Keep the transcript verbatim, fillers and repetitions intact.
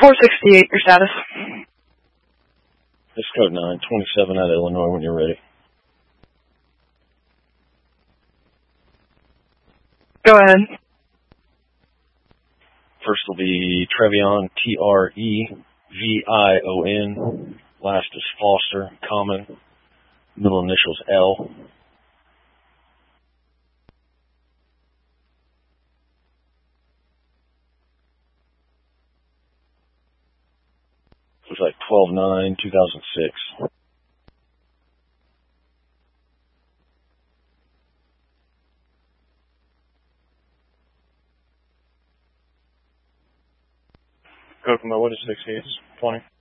four sixty-eight, your status. This code nine, twenty-seven out of Illinois when you're ready. Go ahead. First will be Trevion, T R E V I O N. Last is Foster, common. Middle initials L. Looks like twelve nine two thousand six. Code from my what is six eight twenty.